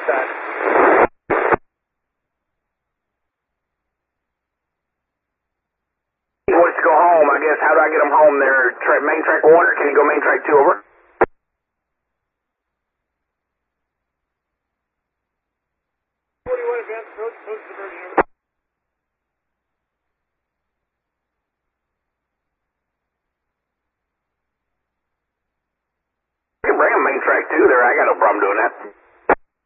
side. He wants to go home, I guess. How do I get him home there? Main track 1, or can he go main track 2 over? Advance approach, post diversion over. You can bring him main track 2 there. I got no problem doing that.